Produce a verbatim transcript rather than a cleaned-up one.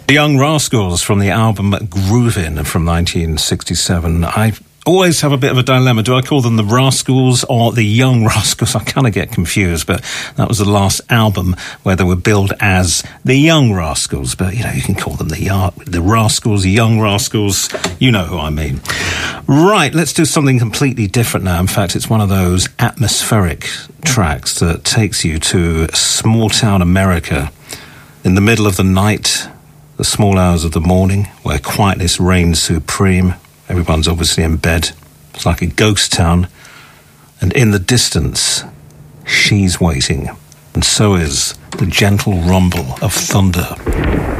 The Young Rascals from the album Groovin' from nineteen sixty-seven. I always have a bit of a dilemma. Do I call them the Rascals or the Young Rascals? I kind of get confused, but that was the last album where they were billed as the Young Rascals. But, you know, you can call them the, uh, the Rascals, the Young Rascals. You know who I mean. Right, let's do something completely different now. In fact, it's one of those atmospheric tracks that takes you to small-town America in the middle of the night, the small hours of the morning, where quietness reigns supreme. Everyone's obviously in bed. It's like a ghost town. And in the distance, she's waiting. And so is the gentle rumble of thunder.